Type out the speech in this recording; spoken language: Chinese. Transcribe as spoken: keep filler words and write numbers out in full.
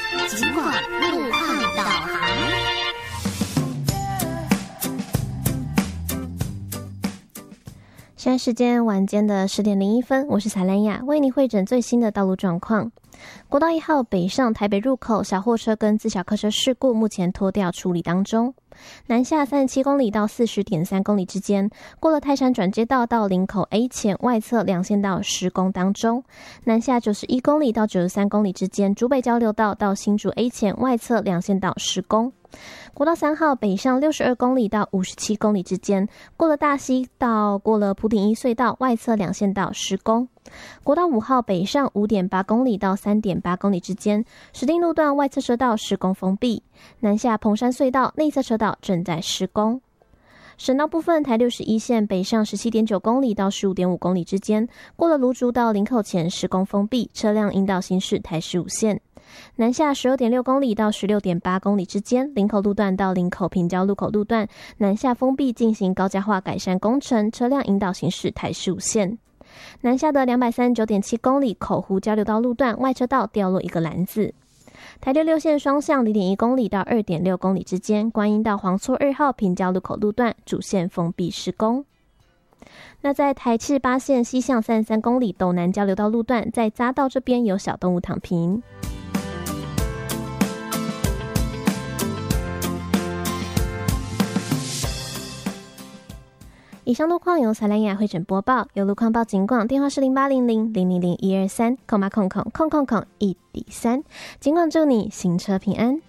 尽管路况导航。 现在时间晚间的十点零一分，我是彩兰雅，为你汇整最新的道路状况。国道一号北上台北入口小货车跟自小客车事故目前拖吊处理当中。南下三十七公里到四十点三公里之间，过了泰山转接道到林口 A 前外侧两线道施工当中。南下九十一公里到九十三公里之间，竹北交流道到新竹 A 前外侧两线道施工。国道三号北上六十二公里到五十七公里之间，过了大溪到过了埔顶一隧道外侧两线道施工。国道五号北上 五点八公里到 三点八公里之间，石碇路段外侧车道施工封闭。南下澎山隧道内侧车道正在施工。省道部分，台六十一线北上 十七点九公里到 十五点五公里之间，过了芦竹到林口前施工封闭，车辆引导行驶台十五线。南下 十二点六公里到 十六点八公里之间，林口路段到林口平交路口路段南下封闭进行高架化改善工程，车辆引导行驶台十五线。南下的 两百三十九点七公里口湖交流道路段外车道掉落一个篮子。台六六线双向 零点一公里到 二点六公里之间，观音到黄厝二号平交路口路段主线封闭施工。那在台七十八线西向三十三公里斗南交流道路段，在匝道这边有小动物躺平。以上路况由彩兰雅汇整播报，有路况报警广电话是零八零零零零零一二三，空八空空空空空一底三。警广祝你行车平安。